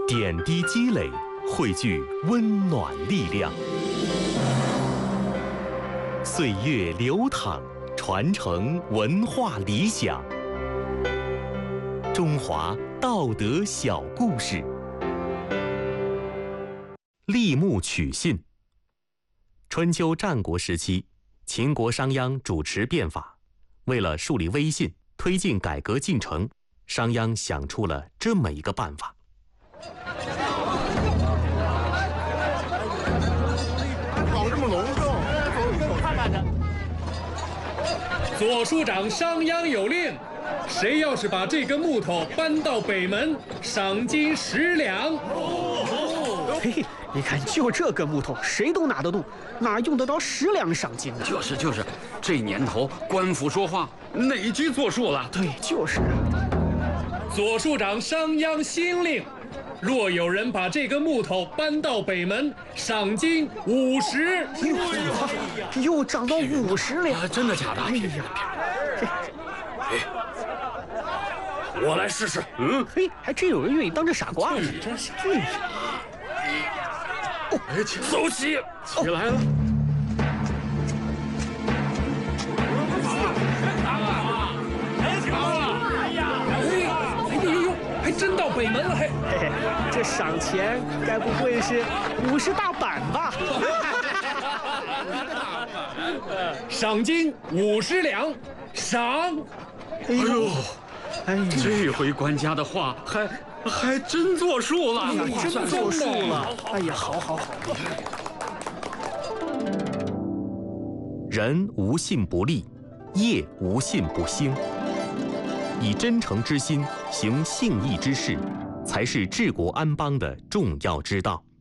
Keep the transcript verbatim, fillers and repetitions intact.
点滴积累，汇聚温暖力量。岁月流淌，传承文化理想。中华道德小故事。立木取信。春秋战国时期，秦国商鞅主持变法，为了树立威信，推进改革进程，商鞅想出了这么一个办法。 搞这么隆重，我看看去。 左庶长商鞅有令，谁要是把这根木头搬到北门，赏金十两。 嘿嘿，你看，就这根木头，谁都拿得动，哪用得着十两赏金呢？ 就是就是，这年头官府说话哪句作数了？ 对，就是啊。 左庶长商鞅新令，若有人把这根木头搬到北门，赏金五十。 又涨到五十两、 啊！真的假的？ 哎呀， 哎，我来试试。 嗯，嘿，还真有人愿意当这傻瓜呢。 真是。 对。 哎，走起，起来了。 还真到北门了，还嘿嘿，这赏钱该不会是五十大板吧？ 赏金五十两，赏。 哎呦， 哎呀， 这回官家的话还还真作数了， 哎呀，真作数了。哎呀，好好好。 人无信不立，业无信不兴。以真诚之心行信义之事，才是治国安邦的重要之道。